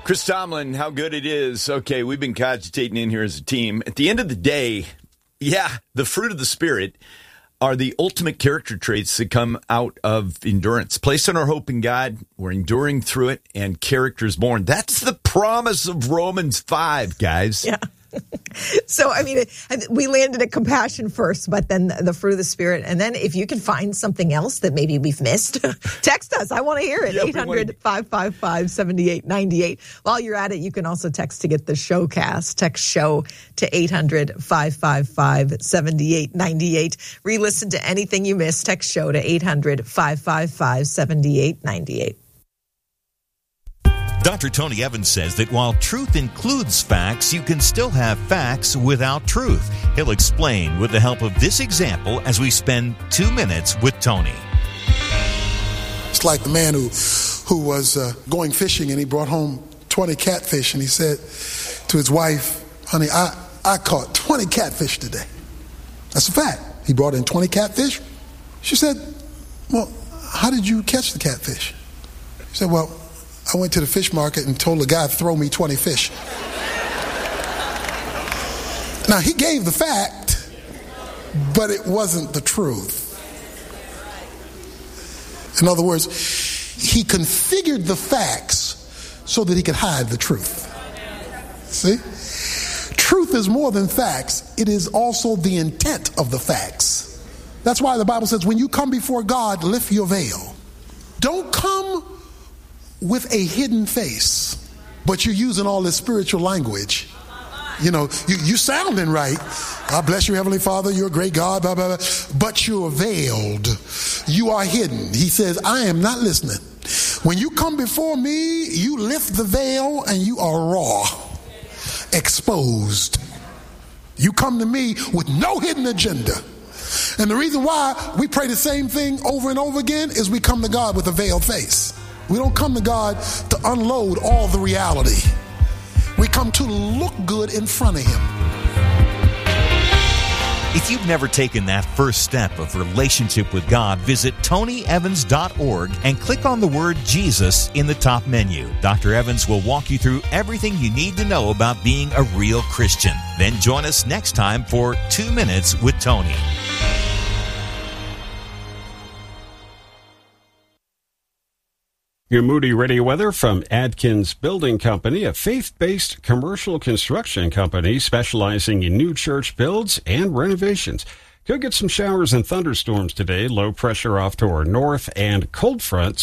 Chris Tomlin, how good it is. Okay, we've been cogitating in here as a team. At the end of the day, the fruit of the Spirit are the ultimate character traits that come out of endurance. Placed on our hope in God, we're enduring through it, and character is born. That's the promise of Romans 5, guys. Yeah. So, I mean, we landed at compassion first, but then the fruit of the Spirit. And then if you can find something else that maybe we've missed, text us. I want to hear it. 800-555-7898. While you're at it, you can also text to get the showcast. Text show to 800-555-7898. Re-listen to anything you missed. Text show to 800-555-7898. Dr. Tony Evans says that while truth includes facts, you can still have facts without truth. He'll explain with the help of this example as we spend 2 minutes with Tony. It's like the man who was going fishing, and he brought home 20 catfish, and he said to his wife, honey, I caught 20 catfish today. That's a fact. He brought in 20 catfish. She said, well, how did you catch the catfish? He said, well, I went to the fish market and told the guy to throw me 20 fish. Now, he gave the fact, but it wasn't the truth. In other words, he configured the facts so that he could hide the truth. See? Truth is more than facts. It is also the intent of the facts. That's why the Bible says, when you come before God, lift your veil. Don't come with a hidden face, but you're using all this spiritual language. You know, you sounding right. God bless you, Heavenly Father, you're a great God, blah, blah, blah. But you're veiled. You are hidden. He says, I am not listening. When you come before me, you lift the veil and you are raw, exposed. You come to me with no hidden agenda. And the reason why we pray the same thing over and over again is we come to God with a veiled face. We don't come to God to unload all the reality. We come to look good in front of Him. If you've never taken that first step of relationship with God, visit TonyEvans.org and click on the word Jesus in the top menu. Dr. Evans will walk you through everything you need to know about being a real Christian. Then join us next time for 2 Minutes with Tony. Your Moody Radio weather from Adkins Building Company, a faith-based commercial construction company specializing in new church builds and renovations. Could get some showers and thunderstorms today. Low pressure off to our north and cold fronts